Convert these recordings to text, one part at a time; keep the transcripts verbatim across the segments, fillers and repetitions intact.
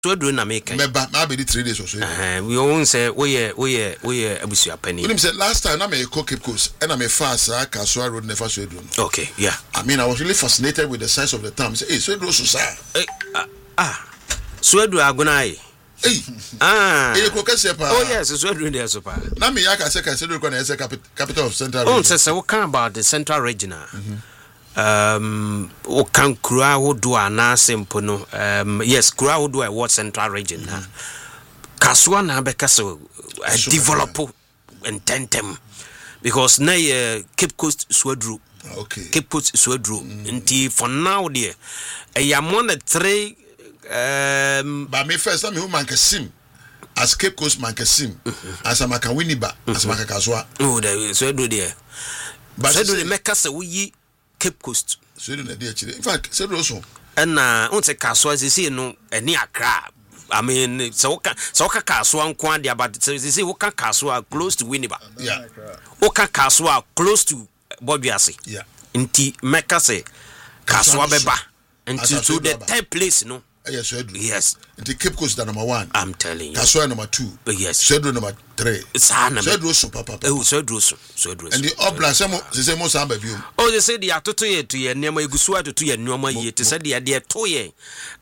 Swedru na make. Meba, na be di three days or so. Eh, we won't say we ye we ye we ye abusia penny. When him say last time na me go Cape Coast and I me fast Kasua road never Swedru. Okay, yeah. I mean I was really fascinated with the size of the town. Say, hey, Swedru so sir. Eh, ah. Swedru agunai. Hey. Ah. Eh, ko kase pa. Oh yes, Swedru there so pa. Na me yaka say Swedru ko na say capital of Central Region. Oh, say we can about the Central Region. Um, o kan kura wodo ana sempo no. Um, yes, kura wodo e what Central Region na. Kasua na be kase develop and tentem because na uh, Cape Coast Swedru. Okay. Cape Coast Swedru. Nti for now there, I am on the three. Um, but me first time me Mankasim as Cape Coast Mankasim as a Makawiniba as Makakaswa. Oh, there is Swedru there. But Swedru the make us we Cape Coast. Swedru na there. In fact, Swedru also. And uh, on se Kaswa ze say no any akra. I mean, so ka so ka Kaswa nko dia but they say we can Kaswa close to Winneba. Yeah. We can Kaswa close to Bobiase. Yeah. Inti make us Kaswa beba. Inti to the third place no. Yes, Swedru. Yes. The Cape Coast is number one. I'm telling you. Kaswa number two. Yes. Swedru number three. It's Hannah. Swedru so papa. Oh, Swedru so. Swedru. And the obla some they say most ambe biom. Oh, they say the atoto ye to ye nneema egusu atoto ye nneema ye te say the de to ye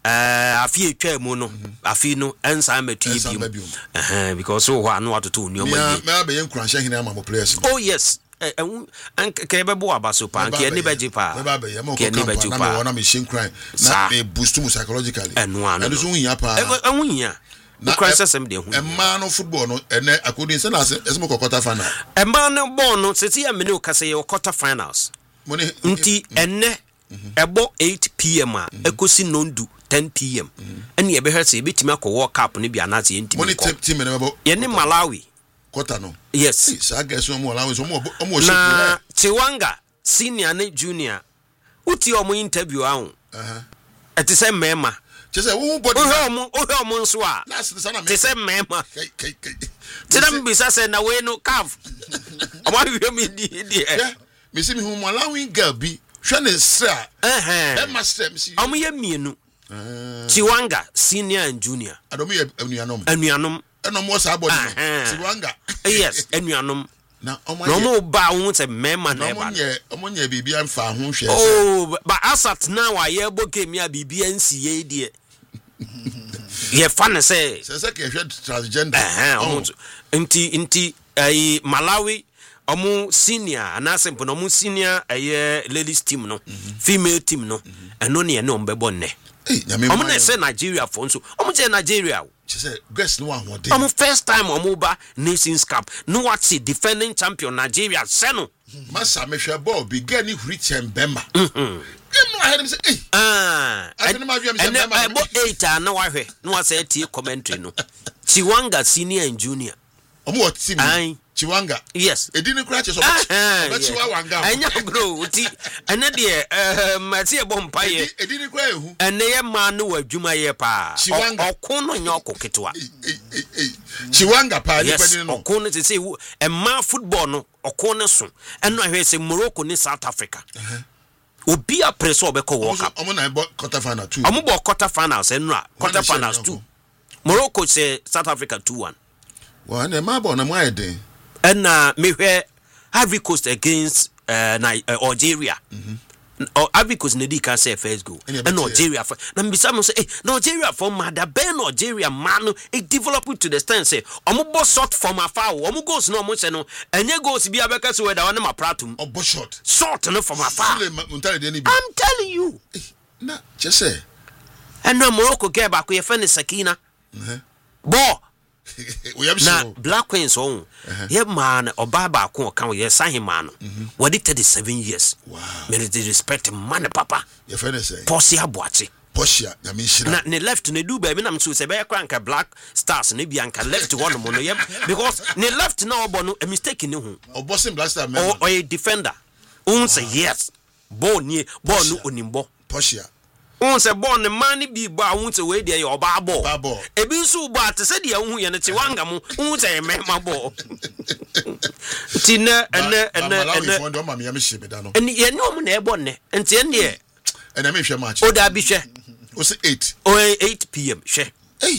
eh afie twa mu no afie no ensa ametu ye biom. Eh because so ho anu atoto nneema ye. Me abe ye nkranhye hene ama mo players. Oh yes. Eh an ke be bo abaso pa nke ni beji pa. Me ba be ye mo ko kampa na me wona me shin cry na me boost mu psychologically. Enu anu. Enu so hunya pa. Enu hunya. Na crisis de hu. Emma no football no ene according say na esmo quarter final. Emma no ball no seti ya me no kase ye quarter finals. Nti enne ebo eight p m a ekosi nondu ten p m ene ye be hwese ye betimi akọ World Cup ne bia na ye ntimi. Money team ne bebo. Ye ne Malawi. Quarter no. Yes. Sa guess no Malawi so mo mo na Chiwanga senior ne junior. Uti omo interview ahụ. Aha. Eti se mema. Che se wo body. Ohe omo ohe omo nso a. Eti se mema. Kai kai kai. Tidam bisa se na we no calf. Omo hwe me di di. Yeah. Me see me hu Malawi girl bi. Hwe ne sra. Eh eh. E master me see. Omo ye mienu. Chiwanga senior and junior. Adomo ye anuanom. Anuanom. Eno mo sa body. Chiwanga. Yes, anuanom. Na omo no mo ba won se mema na eba. Omo nye omo nye bibia mfa ho hwe. Oh, but asat now I hear boke mi a bibia nsiye die. Ye fan say. Se se ke hwe transgender. Eh, nti nti ai Malawi omo senior anase mpo no omo senior eh ladies team no, female team no. Eno ne ne ombebo nne. Eh, nyame. Omo na say Nigeria for nso. Omo je Nigeria. She said, guess no one what I'm first time on ba Nations Cup. No what's it defending champion Nigeria Seno. Massa me share ball beginning rich and Bemba. Mhm. Him no hear him say, "Eh." Ah. I think my view say Bemba. And about eight ah no wa hwe. No wa say tie commentary no. Chiwanga senior and junior. Omo what team? Aye. Chiwanga. Yes. E didn't crash so much. But Chiwanga. Anya grow ti. Ene de eh mati e bom paye. E didn't cry who? Ene ye man no adwuma ye pa. Chiwanga. Okon no nyoko ketwa. Chiwanga pa ni pedi no. Okon no say e man football no okon no so. Eno ahwe say Morocco ni South Africa. Uh-huh. Obi a press obeko World Cup. Omo na quarter final two. Omo bo quarter finals eno quarter finals two. Morocco say South Africa two one. Wa na ma bo na mo ayede. And uh, me where Ivory Coast against uh, uh, Algeria. Mm-hmm. Or Ivory Coast Nedi can say first goal. And Algeria for na mbisa say, hey, Algeria for Mada Ben Algeria man it developed to the stand say, omo bo shot from afar, omo goes no mo say no, enye goes bi abeka so weda one ma pratum. Obo shot. Shot no from afar. I'm telling you. Na, just say. And no Morocco get back we friend Sakina. Mhm. Bo we have na Black Queens on ye man obaba ko kan ye sahin man what did thirty-seven years. Wow. Me dey respect man papa your friend say Posia Boachi Posia na me shira na ne left ne do ba bi na so se be kranka Black Stars ne bianka left one mo no ye because ne left na obo no a mistake ne ho obosim Black Star or a defender un say yes ball ni ball no onimbo Posia on se born the money be ba won se we dey your ba ball e bi nso ba te se dey hu ye ne Chiwanga mo hu se me ma ball ti na ene ene ene fond o ma me me hye da no ene ye no mo na e born ne enti ene e ene me hwe match o da bi hwe o se eight o eight p m hwe